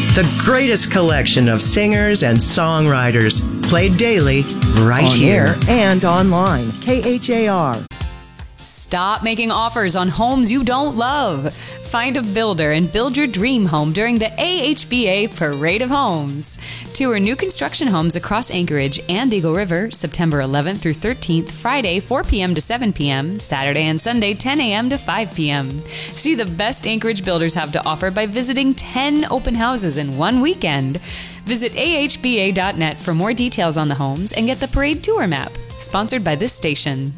The greatest collection of singers and songwriters played daily right on here. air and online. KHAR. Stop making offers on homes you don't love. Find a builder and build your dream home during the AHBA Parade of Homes. Tour new construction homes across Anchorage and Eagle River, September 11th through 13th, Friday 4 p.m. to 7 p.m., Saturday and Sunday 10 a.m. to 5 p.m. See the best Anchorage builders have to offer by visiting 10 open houses in one weekend. Visit ahba.net for more details on the homes and get the parade tour map. Sponsored by this station.